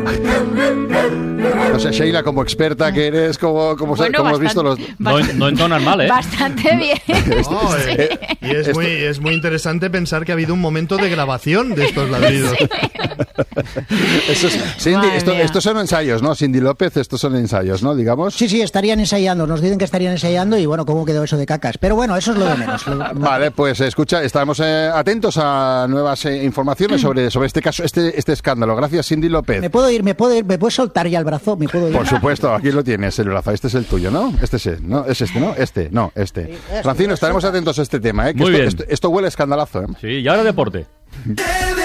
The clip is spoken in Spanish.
No sé, Sheila, como experta que eres, como has visto los... No entonan mal, ¿eh? Bastante bien. Y es muy interesante pensar que ha habido un momento de grabación de estos ladridos. Sí. Cindy, estos son ensayos, ¿no? Cindy López, estos son ensayos, ¿no? Digamos. Sí, estarían ensayando. Nos dicen que estarían ensayando y bueno, ¿cómo quedó eso de cacas? Pero bueno, eso es lo de menos. Vale, pues escucha, estamos atentos a nuevas informaciones sobre este caso, este escándalo. Gracias, Cindy López. ¿Me puedo ir? ¿Me puedes soltar ya el brazo? ¿Me puedo ir? Por supuesto, aquí lo tienes, el brazo. Este es el tuyo, ¿no? ¿No? ¿Es este, no? Este. Sí, Francino, estaremos atentos a este tema, ¿eh? Que Muy bien. Esto huele a escandalazo, ¿eh? Sí, y ahora deporte.